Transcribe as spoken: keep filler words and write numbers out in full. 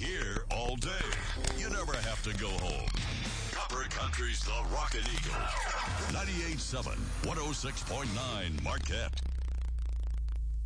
here all day. You never have to go home. Copper Country's The Rockin' Eagle. ninety-eight point seven, one oh six point nine Marquette.